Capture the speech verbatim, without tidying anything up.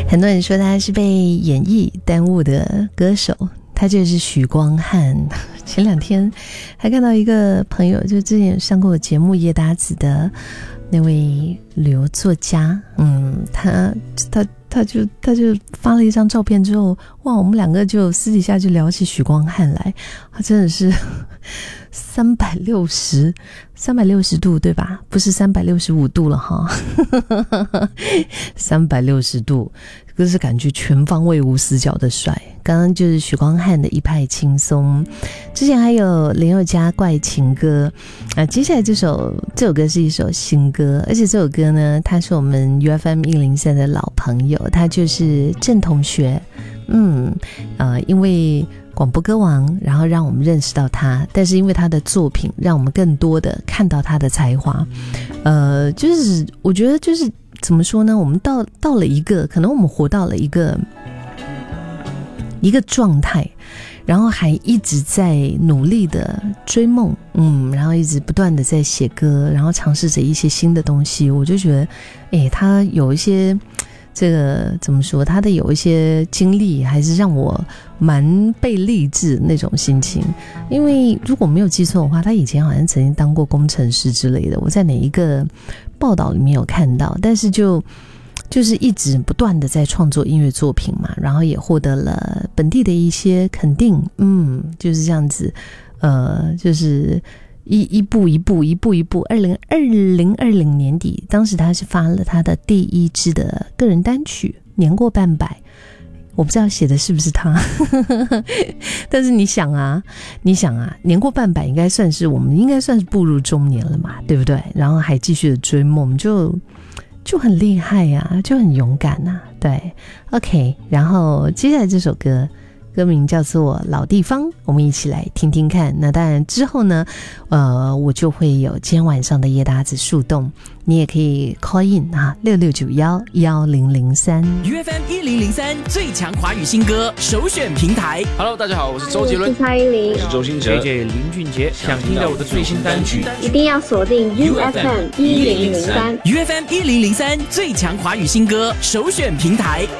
很多人说他是被演艺耽误的歌手，他就是许光汉。前两天还看到一个朋友，就之前上过我节目叶达子的那位旅游作家，嗯，他他他就他就发了一张照片之后，哇，我们两个就私底下就聊起许光汉来，他真的是三百六十三百六十度，对吧？不是三百六十五度了哈，三百六十度，就是感觉全方位无死角的帅。刚刚就是许光汉的一派轻松，之前还有林宥嘉怪情歌啊，接下来这首这首歌是一首新歌，而且这首歌呢，他是我们 U F M 一零三的老朋友，他就是郑同学。嗯，呃，因为广播歌王，然后让我们认识到他，但是因为他的作品，让我们更多的看到他的才华。呃，就是我觉得就是怎么说呢？我们到到了一个，可能我们活到了一个一个状态，然后还一直在努力的追梦，嗯，然后一直不断的在写歌，然后尝试着一些新的东西。我就觉得，哎，他有一些。这个怎么说？他的有一些经历还是让我蛮被励志那种心情。因为如果没有记错的话，他以前好像曾经当过工程师之类的，我在哪一个报道里面有看到。但是就就是一直不断的在创作音乐作品嘛，然后也获得了本地的一些肯定。嗯，就是这样子，呃，就是。一一步一步一步一步，二零二零二零年底，当时他是发了他的第一支的个人单曲《年过半百》，我不知道写的是不是他，但是你想啊，你想啊，年过半百应该算是我们应该算是步入中年了嘛，对不对？然后还继续的追梦，就就很厉害啊，就很勇敢啊，对 ，OK。然后接下来这首歌。歌名叫做老地方，我们一起来听听看。那当然之后呢呃，我就会有今天晚上的叶达子树洞，你也可以 call in 啊，六六九幺幺零零三 U F M 一零零三最强华语新歌首选平台。 Hello 大家好，我是周杰伦， 我是蔡依林， 我是周兴哲， J J 林俊杰。想听到我的最新单曲， 一定要锁定 U F M 一零零三 U F M 一零零三最强华语新歌首选平台。